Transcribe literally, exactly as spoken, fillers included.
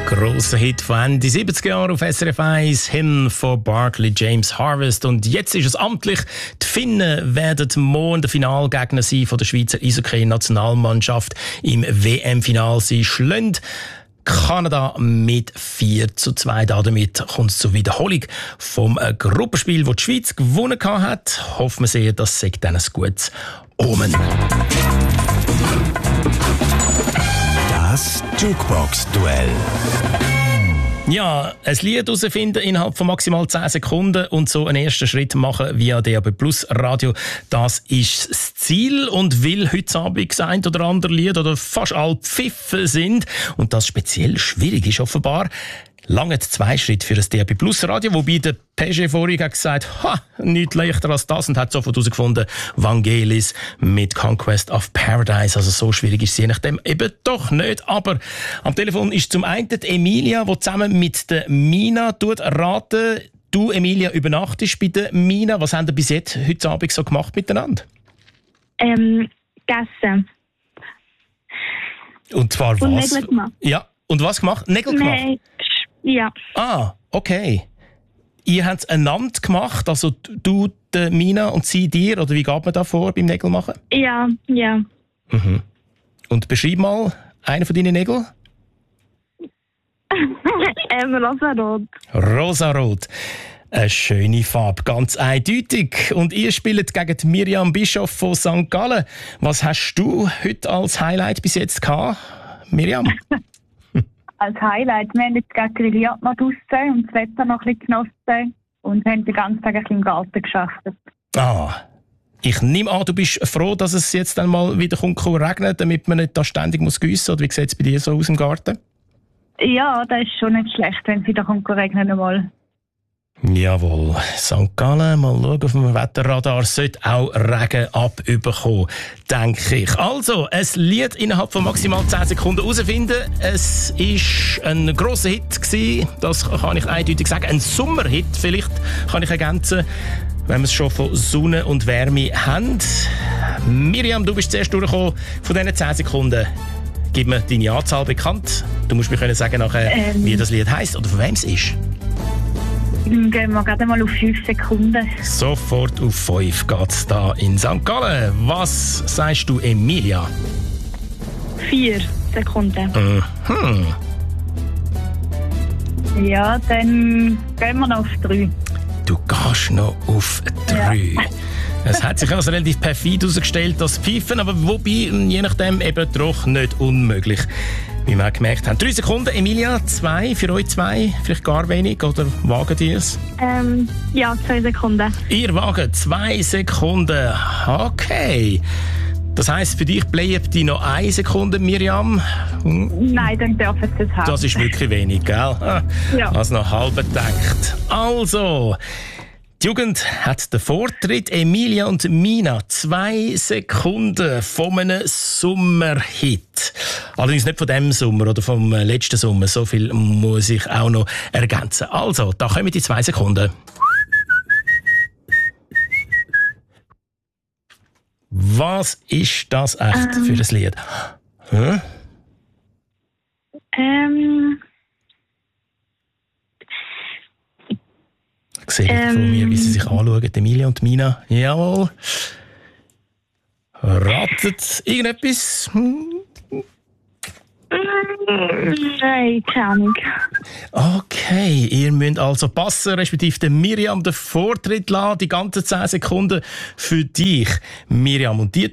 Grosser Hit von Ende siebziger Jahre auf S R F eins, Hymn von Barclay James Harvest. Und jetzt ist es amtlich. Die Finnen werden morgen der Finalgegner sein von der Schweizer Eishockey-Nationalmannschaft im W M-Final. Sie schlagen Kanada mit vier zu zwei. Damit kommt es zur Wiederholung vom Gruppenspiel, das die Schweiz gewonnen hat. Hoffen wir sehr, das sei dann ein gutes Omen. Das Jukebox-Duell. Ja, ein Lied herausfinden innerhalb von maximal zehn Sekunden und so einen ersten Schritt machen via D A B Plus Radio. Das ist das Ziel. Und weil heute Abend das ein oder andere Lied oder fast alle Pfiffen sind und das speziell schwierig ist offenbar, lange zwei Schritte für das D A B Plus Radio, wobei der Pesce vorhin hat gesagt, ha, nichts leichter als das, und hat sofort herausgefunden, Vangelis mit Conquest of Paradise. Also so schwierig ist es je nachdem eben doch nicht. Aber am Telefon ist zum einen die Emilia, die zusammen mit der Mina tut raten. Du, Emilia, übernachtest bei der Mina. Was haben ihr bis jetzt heute Abend so gemacht miteinander? Ähm, gegessen. Und zwar Und was? Nägel gemacht. Ja, und was gemacht? Nägel gemacht? Nein, ja. Ah, okay. Ihr habt es einander gemacht, also du, die Mina und sie dir, oder wie geht man da vor beim Nägelmachen? Ja, ja. Mhm. Und beschreib mal einen von deinen Nägeln. ähm, Rosarot. Rosarot. Eine schöne Farbe, ganz eindeutig. Und ihr spielt gegen die Miriam Bischof von Sankt Gallen. Was hast du heute als Highlight bis jetzt gehabt, Miriam? Als Highlight. Wir haben jetzt gerade grilliert noch draussen und das Wetter noch ein bisschen genossen und haben den ganzen Tag ein bisschen im Garten geschafft. Ah, ich nehme an, du bist froh, dass es jetzt dann mal wieder kommt, regnet, damit man nicht da ständig muss gießen, oder wie sieht es bei dir so aus im Garten? Ja, das ist schon nicht schlecht, wenn es wieder kommt, regnen einmal. Jawohl, Sankt Gallen, mal schauen auf dem Wetterradar, sollte auch Regen abbekommen, denke ich. Also, ein Lied innerhalb von maximal zehn Sekunden herausfinden. Es war ein grosser Hit gewesen, das kann ich eindeutig sagen. Ein Sommerhit vielleicht, kann ich ergänzen, wenn wir es schon von Sonne und Wärme haben. Miriam, du bist zuerst durchgekommen von diesen zehn Sekunden. Gib mir deine Anzahl bekannt. Du musst mir können sagen nachher, ähm. wie das Lied heisst oder von wem es ist. Dann gehen wir gerade mal auf fünf Sekunden. Sofort auf fünf geht es da in Sankt Gallen. Was sagst du, Emilia? Vier Sekunden. Mhm. Ja, dann gehen wir noch auf drei. Du gehst noch auf drei. Ja. Es hat sich also relativ perfid herausgestellt, das Pfeifen, aber wobei, je nachdem, eben doch nicht unmöglich. Wie wir gemerkt haben. Drei Sekunden, Emilia, zwei, für euch zwei, vielleicht gar wenig, oder wagen ihr es? Ähm, ja, zwei Sekunden. Ihr wagt zwei Sekunden, okay. Das heisst, für dich bleibt die noch eine Sekunde, Miriam? Nein, dann dürfen sie es haben. Das ist wirklich wenig, gell? Ja. Also noch halb gedacht. Also, die Jugend hat den Vortritt. Emilia und Mina, zwei Sekunden von einem Sommerhit. Allerdings nicht von dem Sommer oder vom letzten Sommer. So viel muss ich auch noch ergänzen. Also, da kommen die zwei Sekunden. Was ist das echt ähm. für ein Lied? Hm? Ähm... Ich sehe ähm, von mir, wie sie sich anschauen, Emilia und Mina. Jawohl. Ratet irgendetwas? Hm? Nein, keine Ahnung. Okay, ihr müsst also passen, respektive der Miriam den Vortritt lassen, die ganzen zehn Sekunden für dich, Miriam. Und die